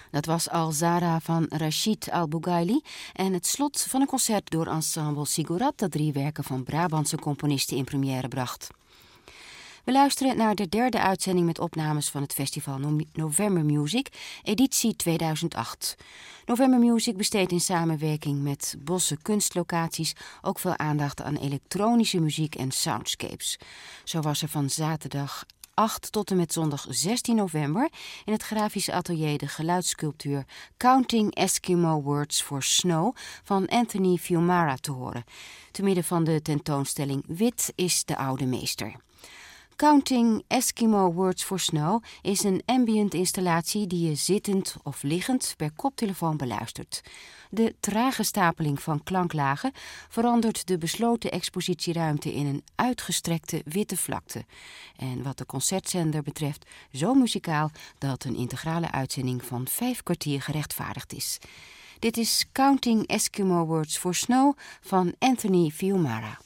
Dat was Al-Zahra van Rachid Al-Bougaili en het slot van een concert door ensemble Sigurat dat 3 werken van Brabantse componisten in première bracht. We luisteren naar de 3e uitzending met opnames van het festival November Music, editie 2008. November Music besteedt in samenwerking met Bosse Kunstlocaties ook veel aandacht aan elektronische muziek en soundscapes. Zo was er van zaterdag 8 tot en met zondag 16 november in het grafische atelier de geluidssculptuur Counting Eskimo Words for Snow van Anthony Fiumara te horen, te midden van de tentoonstelling Wit is de oude meester. Counting Eskimo Words for Snow is een ambient installatie die je zittend of liggend per koptelefoon beluistert. De trage stapeling van klanklagen verandert de besloten expositieruimte in een uitgestrekte witte vlakte. En wat de concertzender betreft zo muzikaal dat een integrale uitzending van 5 kwartier gerechtvaardigd is. Dit is Counting Eskimo Words for Snow van Anthony Fiumara.